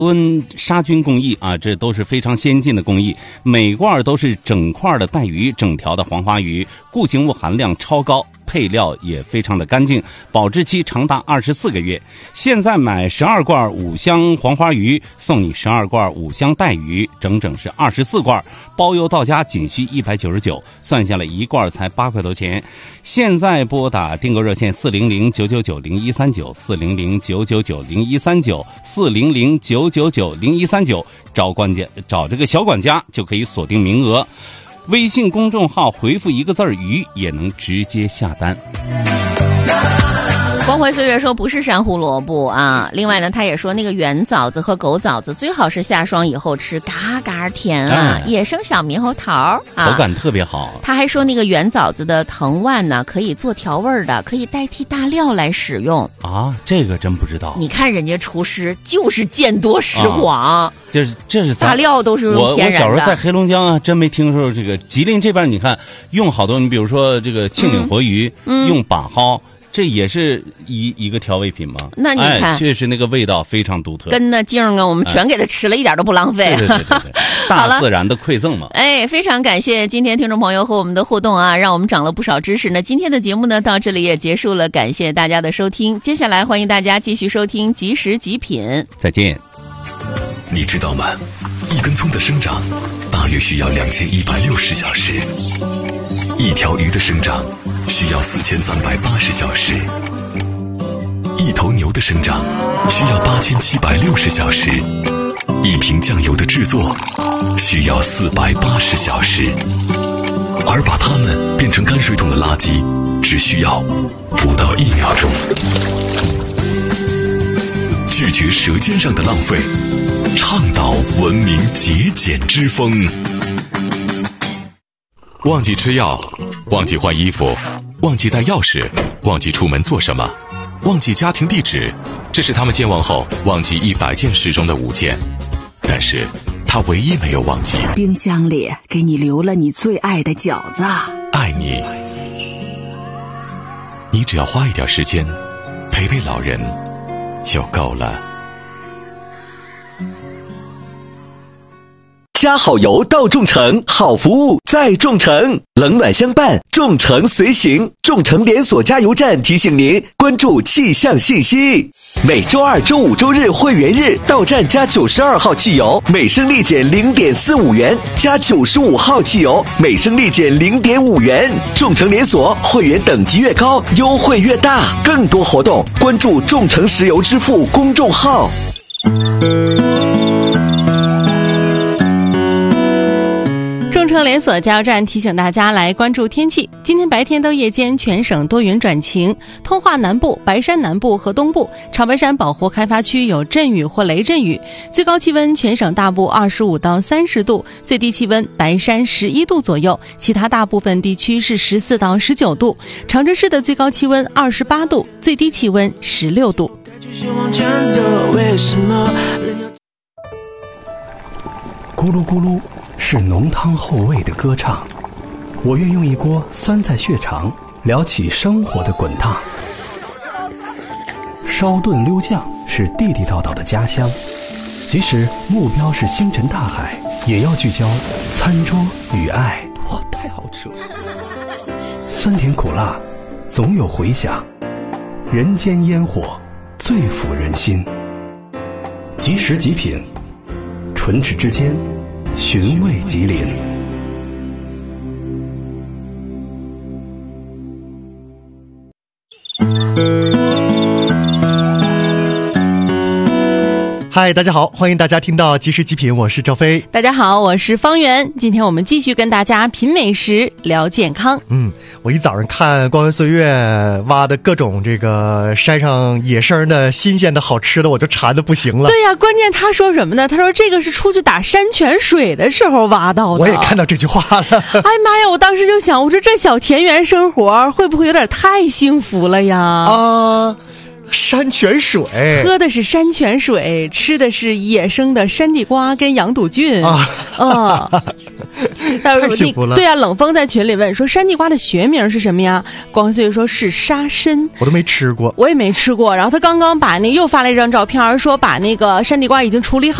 温杀菌工艺啊，这都是非常先进的工艺。每罐都是整块的带鱼，整条的黄花鱼，固形物含量超高，配料也非常的干净，保质期长达24个月。现在买12罐5箱黄花鱼，送你12罐5箱带鱼，整整是24罐，包邮到家仅需199，算下来一罐才8块多钱。现在拨打订购热线400-999-0139，400-999-0139，400-999-0139，找这个小管家就可以锁定名额。微信公众号回复一个字鱼也能直接下单。 光辉岁月说不是山胡萝卜啊，另外呢他也说那个圆枣子和狗枣子最好是下霜以后吃，嘎嘎甜啊，野生小猕猴桃啊， 口感特别好。 他还说那个圆枣子的藤蔓呢可以做调味的，可以代替大料来使用啊，这个真不知道。 你看人家厨师就是见多识广， 这是大料都是用天然的。 我小时候在黑龙江啊，真没听说这个。吉林这边你看用好多，你比如说这个庆岭活鱼，用把蒿，这也是一个调味品吗？ 那你看， 确实那个味道非常独特， 跟那茎啊，我们全给它吃了，一点都不浪费。 对，大自然的馈赠嘛。 非常感谢今天听众朋友和我们的互动啊，让我们长了不少知识呢。今天的节目呢到这里也结束了，感谢大家的收听。接下来欢迎大家继续收听即食极品， 再见。 你知道吗？一根葱的生长大约需要2160小时，一条鱼的生长需要4380小时，一头牛的生长需要8760小时，一瓶酱油的制作需要480小时，而把它们变成泔水桶的垃圾只需要不到1秒钟。拒绝舌尖上的浪费，倡导文明节俭之风。忘记吃药，忘记换衣服，忘记带钥匙，忘记出门做什么，忘记家庭地址，这是他们健忘后忘记100件事中的5件。但是他唯一没有忘记， 冰箱里给你留了你最爱的饺子。 爱你，你只要花一点时间陪陪老人就够了。 加好油到众诚，好服务在众诚，冷暖相伴，众诚随行。众诚连锁加油站提醒您关注气象信息。每周二、周五、周日会员日，到站加92号汽油，每升立减0.45元；加95号汽油，每升立减0.5元。众诚连锁会员等级越高，优惠越大。更多活动，关注众诚石油支付公众号。 众诚连锁加油站提醒大家来关注天气。今天白天到夜间全省多云转晴，通化南部、白山南部和东部、长白山保护开发区有阵雨或雷阵雨，最高气温全省大部25到30度，最低气温白山11度左右，其他大部分地区是14到19度。长春市的最高气温28度，最低气温16度。 咕噜咕噜是浓汤厚味的歌唱，我愿用一锅酸在血肠聊起生活的滚烫。烧炖溜酱是地地道道的家乡，即使目标是星辰大海，也要聚焦餐桌与爱。 哇，太好吃了！ 酸甜苦辣总有回响，人间烟火最抚人心。即食极品，唇齿之间寻味吉林。 嗨，大家好，欢迎大家听到即食极品，我是赵飞。 大家好，我是方圆。今天我们继续跟大家品美食，聊健康。 我一早上看光辉岁月挖的各种这个山上野生的新鲜的好吃的，我就馋得不行了。 对呀，关键他说什么呢？他说这个是出去打山泉水的时候挖到的。 我也看到这句话了。 哎妈呀，我当时就想，我说这小田园生活会不会有点太幸福了呀？ 山泉水， 喝的是山泉水，吃的是野生的山地瓜跟羊肚菌太幸福了。 对啊，冷风在群里问说山地瓜的学名是什么呀？光辉岁月说是沙参， 我都没吃过， 我也没吃过。然后他刚刚把又发了一张照片，说把那个山地瓜已经处理好。